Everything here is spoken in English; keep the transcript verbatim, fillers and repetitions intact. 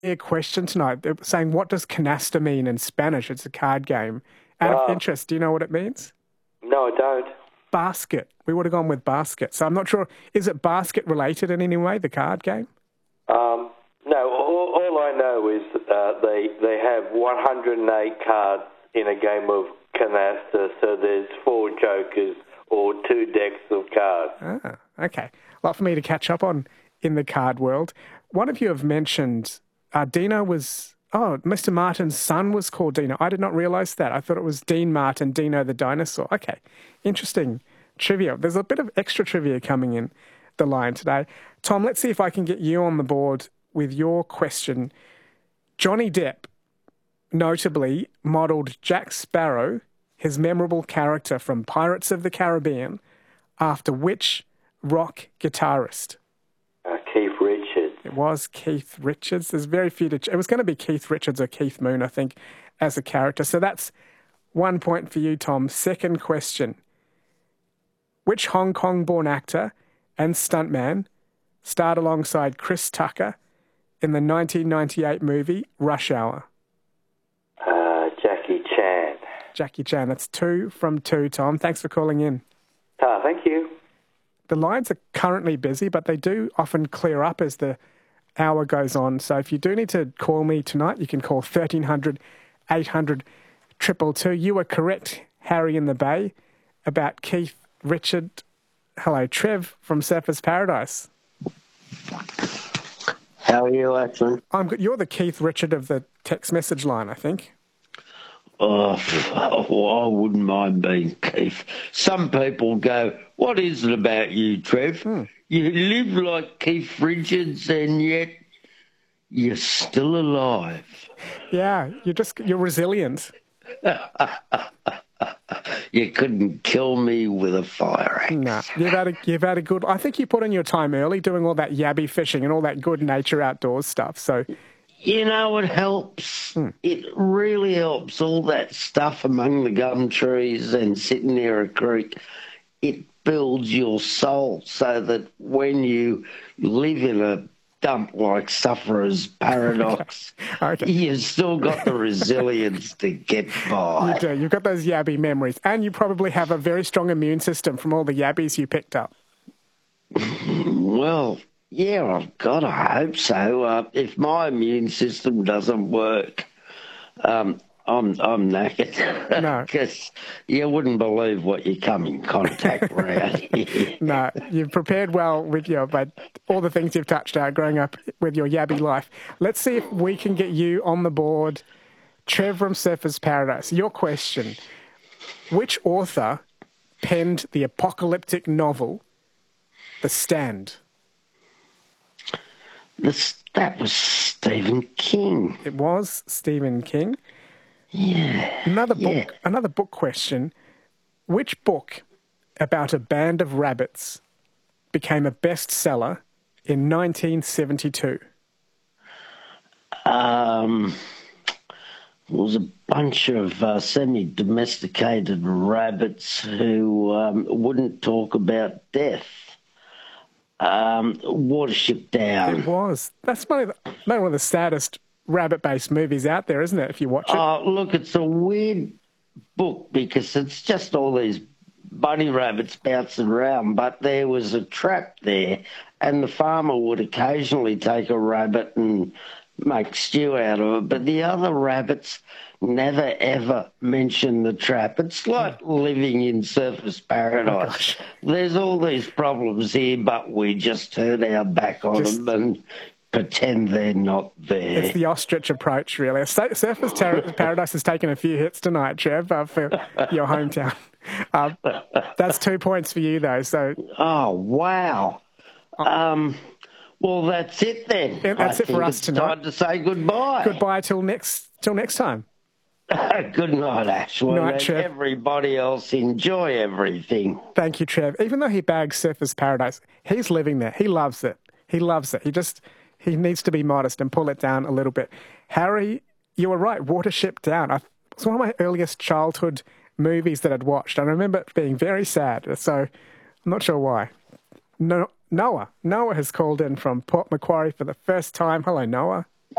a question tonight. They're saying, what does canasta mean in Spanish? It's a card game. Out of Ah. interest, do you know what it means? No, I don't. Basket. We would have gone with basket. So I'm not sure. Is it basket related in any way, the card game? Um, no, all, all I know is uh, they they have one hundred eight cards in a game of canasta, so there's four jokers or two decks of cards. Ah, okay. A lot for me to catch up on in the card world. One of you have mentioned uh, Dino was, oh, Mister Martin's son was called Dino. I did not realise that. I thought it was Dean Martin, Dino the dinosaur. Okay, interesting trivia. There's a bit of extra trivia coming in the line today. Tom, let's see if I can get you on the board with your question. Johnny Depp notably modelled Jack Sparrow, his memorable character from Pirates of the Caribbean, after which rock guitarist? Uh, Keith Richards. It was Keith Richards. There's very few to... Ch- it was going to be Keith Richards or Keith Moon, I think, as a character. So that's one point for you, Tom. Second question. Which Hong Kong-born actor and stuntman starred alongside Chris Tucker in the nineteen ninety-eight movie Rush Hour? Uh, Jackie Chan. Jackie Chan. That's two from two, Tom. Thanks for calling in. Ah, thank you. The lines are currently busy, but they do often clear up as the hour goes on. So if you do need to call me tonight, you can call thirteen hundred, eight hundred, two two two. You were correct, Harry in the Bay, about Keith Richard. Hello, Trev from Surfers Paradise. How are you, Ackland? I'm good. You're the Keith Richard of the text message line, I think. Oh, I wouldn't mind being Keith. Some people go, what is it about you, Trev? Hmm. You live like Keith Richards and yet you're still alive. Yeah, you're just, you're resilient. You couldn't kill me with a fire axe. No, you've had a, you've had a good, I think you put in your time early doing all that yabby fishing and all that good nature outdoors stuff, so... You know, it helps. Hmm. It really helps. All that stuff among the gum trees and sitting near a creek, it builds your soul so that when you live in a dump like Sufferer's Paradox, Okay. you've still got the resilience to get by. You do. You've got those yabby memories. And you probably have a very strong immune system from all the yabbies you picked up. Well, yeah, I've got, I hope so. Uh, if my immune system doesn't work, um, I'm I'm knackered. No. Because you wouldn't believe what you come in contact around here. No, you've prepared well with your, but all the things you've touched out growing up with your yabby life. Let's see if we can get you on the board. Trev from Surfers Paradise, your question. Which author penned the apocalyptic novel, The Stand? This, that was Stephen King. It was Stephen King. Yeah. Another book, yeah. another book question. Which book about a band of rabbits became a bestseller in nineteen seventy-two? Um, there was a bunch of uh, semi-domesticated rabbits who um, wouldn't talk about death. Um, Watership Down. It was. That's one of the, one of the saddest rabbit-based movies out there, isn't it, if you watch it? Oh, look, it's a weird book because it's just all these bunny rabbits bouncing around, but there was a trap there, and the farmer would occasionally take a rabbit and make stew out of it, but the other rabbits never, ever mention the trap. It's like living in Surfers Paradise. Oh, There's all these problems here, but we just turn our back on Just- them and pretend they're not there. It's the ostrich approach, really. Sur- Surfers Ter- Paradise has taken a few hits tonight, Trev, uh, for your hometown. Uh, that's two points for you, though. So Oh, wow. Um, well, that's it then. Yeah, that's I it for think us it's tonight. time to say goodbye. goodbye till next till next time. Good night, Ashwin. Night, and Trev. everybody else enjoy everything. Thank you, Trev. Even though he bags Surfers Paradise, he's living there. He loves it. He loves it. He just he needs to be modest and pull it down a little bit. Harry, you were right. Watership Down. I, it's one of my earliest childhood movies that I'd watched. I remember it being very sad. So I'm not sure why. No, Noah. Noah has called in from Port Macquarie for the first time. Hello, Noah.